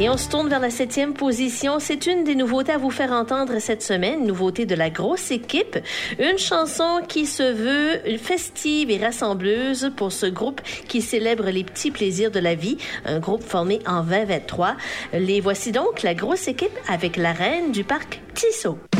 Et on se tourne vers la 7e position. C'est une des nouveautés à vous faire entendre cette semaine, nouveauté de la grosse équipe. Une chanson qui se veut festive et rassembleuse pour ce groupe qui célèbre les petits plaisirs de la vie. Un groupe formé en 2023. Les voici donc, la grosse équipe avec la reine du parc Tissot.